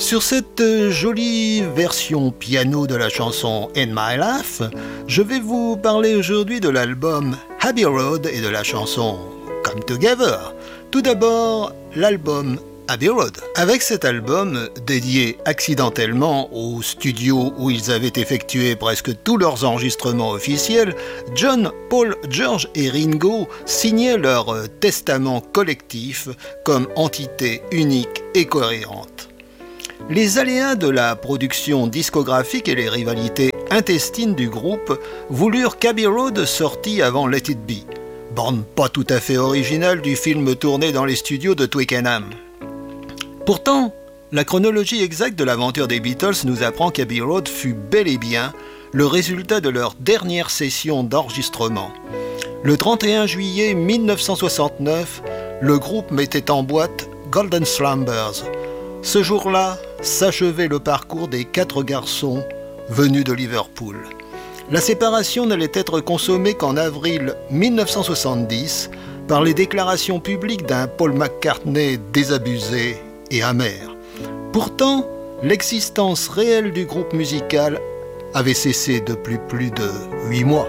Sur cette jolie version piano de la chanson In My Life, je vais vous parler aujourd'hui de l'album Abbey Road et de la chanson Come Together. Tout d'abord, l'album Abbey Road. Avec cet album, dédié accidentellement au studio où ils avaient effectué presque tous leurs enregistrements officiels, John, Paul, George et Ringo signaient leur testament collectif comme entité unique et cohérente. Les aléas de la production discographique et les rivalités intestines du groupe voulurent qu'Abbey Road sortît avant Let It Be, bande pas tout à fait originale du film tourné dans les studios de Twickenham. Pourtant, la chronologie exacte de l'aventure des Beatles nous apprend qu'Abbey Road fut bel et bien le résultat de leur dernière session d'enregistrement. Le 31 juillet 1969, le groupe mettait en boîte Golden Slumbers. Ce jour-là s'achevait le parcours des 4 garçons venus de Liverpool. La séparation n'allait être consommée qu'en avril 1970 par les déclarations publiques d'un Paul McCartney désabusé et amer. Pourtant, l'existence réelle du groupe musical avait cessé depuis plus de 8 mois.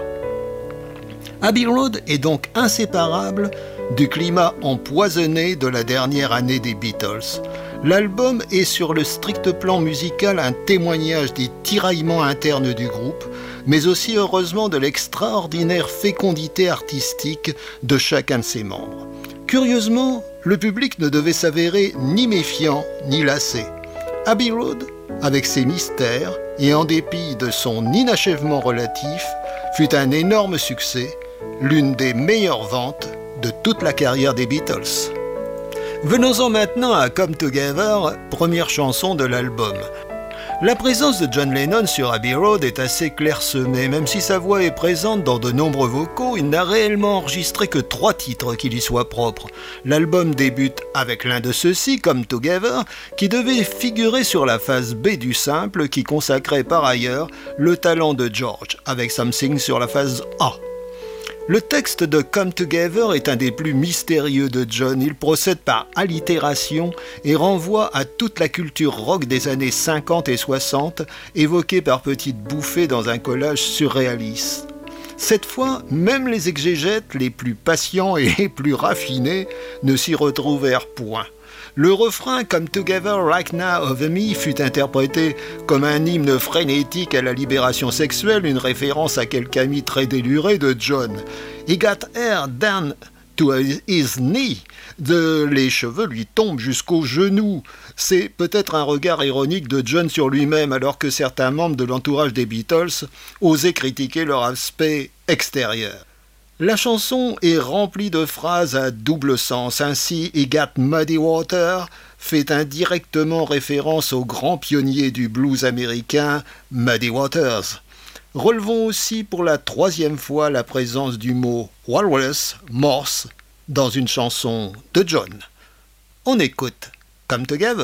Abbey Road est donc inséparable du climat empoisonné de la dernière année des Beatles. L'album est sur le strict plan musical un témoignage des tiraillements internes du groupe, mais aussi heureusement de l'extraordinaire fécondité artistique de chacun de ses membres. Curieusement, le public ne devait s'avérer ni méfiant ni lassé. Abbey Road, avec ses mystères et en dépit de son inachèvement relatif, fut un énorme succès, l'une des meilleures ventes de toute la carrière des Beatles. Venons-en maintenant à Come Together, première chanson de l'album. La présence de John Lennon sur Abbey Road est assez clairsemée, même si sa voix est présente dans de nombreux vocaux, il n'a réellement enregistré que 3 titres qui lui soient propres. L'album débute avec l'un de ceux-ci, Come Together, qui devait figurer sur la phase B du simple, qui consacrait par ailleurs le talent de George, avec Something sur la phase A. Le texte de Come Together est un des plus mystérieux de John. Il procède par allitération et renvoie à toute la culture rock des années 50 et 60, évoquée par petites bouffées dans un collage surréaliste. Cette fois, même les exégètes les plus patients et les plus raffinés ne s'y retrouvèrent point. Le refrain « Come Together Right Now of Me » fut interprété comme un hymne frénétique à la libération sexuelle, une référence à quelques amis très délurés de John. « He got hair down to his knee » les cheveux lui tombent jusqu'aux genoux. C'est peut-être un regard ironique de John sur lui-même, alors que certains membres de l'entourage des Beatles osaient critiquer leur aspect extérieur. La chanson est remplie de phrases à double sens. Ainsi, « He got muddy water » fait indirectement référence au grand pionnier du blues américain Muddy Waters. Relevons aussi pour la 3e fois la présence du mot « walrus » morse dans une chanson de John. On écoute « Come Together ».